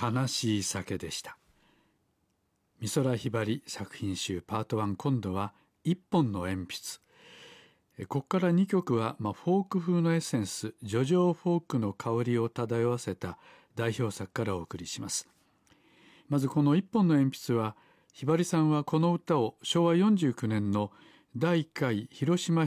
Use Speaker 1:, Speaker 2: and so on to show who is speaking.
Speaker 1: 悲しい酒でした。美空ひばり作品集パート1、今度は一本の鉛筆。ここから2曲は、フォーク風のエッセンス、叙情フォークの香りを漂わせた代表作からお送りします。まずこの一本の鉛筆は、ひばりさんはこの歌を昭和49年の第1回広島